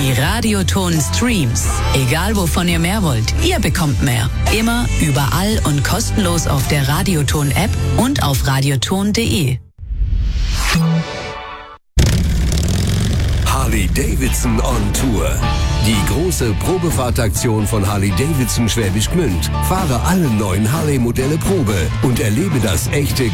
Die Radioton-Streams. Egal wovon ihr mehr wollt, ihr bekommt mehr. Immer, überall und kostenlos auf der Radioton-App und auf radioton.de. Harley-Davidson on Tour. Die große Probefahrtaktion von Harley-Davidson Schwäbisch Gmünd. Fahre alle neuen Harley-Modelle Probe und erlebe das echte